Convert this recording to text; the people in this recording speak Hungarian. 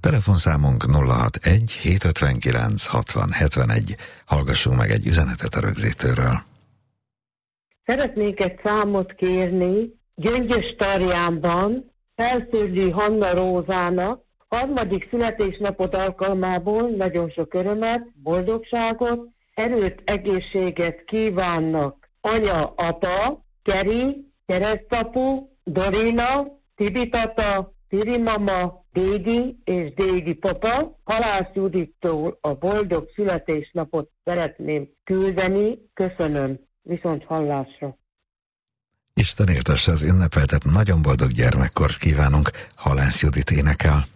Telefonszámunk 061 759 60 71. Hallgassunk meg egy üzenetet a rögzítőről. Szeretnék egy számot kérni Gyöngyös Tarjánban Felszőrli Hanna Rózának, harmadik születésnapot alkalmából nagyon sok örömet, boldogságot, erőt, egészséget kívánnak anya, apa, Keri, keresztapu, Dorina, Tibi tata, Tiri mama, Dédi és Dédi papa. Halász Judittól a boldog születésnapot szeretném küldeni. Köszönöm. Viszont hallásra. Isten éltesse az ünnepeltet, nagyon boldog gyermekkort kívánunk, Halász Judit énekel.